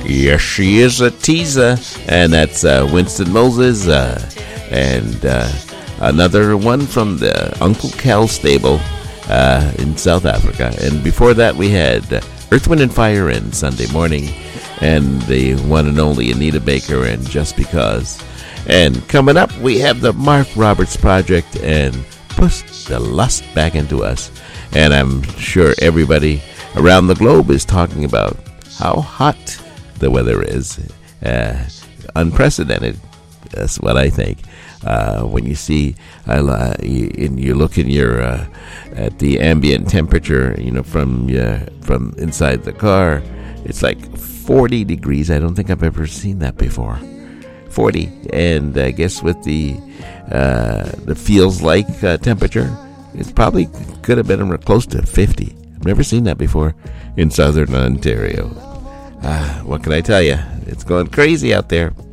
Yes, she is a teaser. And that's Winston Moses. And another one from the Uncle Cal stable in South Africa. And before that, we had Earth, Wind & Fire and Sunday Morning. And the one and only Anita Baker and Just Because. And coming up, we have the Mark Roberts Project and Push the Lust Back Into Us. And I'm sure everybody around the globe is talking about how hot the weather is. Unprecedented. That's what I think. When you see, you look in your at the ambient temperature, from inside the car, it's like 40 degrees. I don't think I've ever seen that before. 40, and I guess with the feels like temperature, it's probably could have been close to 50. I've never seen that before in southern Ontario. What can I tell you? It's going crazy out there.